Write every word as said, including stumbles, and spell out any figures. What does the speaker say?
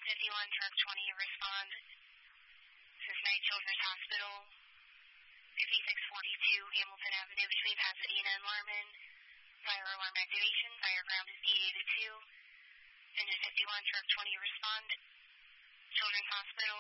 fifty-one, truck twenty, respond. This is Night Children's Hospital, fifty-six forty-two Hamilton Avenue between Pasadena and Larman. Fire alarm activation, fire ground is D eighty-two. Engine fifty-one, truck twenty, respond. Children's Hospital.